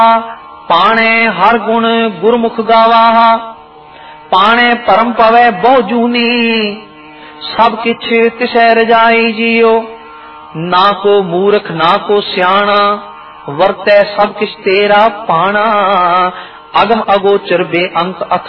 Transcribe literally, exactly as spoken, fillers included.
पाणे हर गुण गुरमुख गावा। पाणे परम पवै बहु जूनी, सब किछ तिसै रजाई जियो। ना को मूर्ख ना को सियाणा, वरतै सब किछ तेरा पाना। अगम अगोचर बेअंत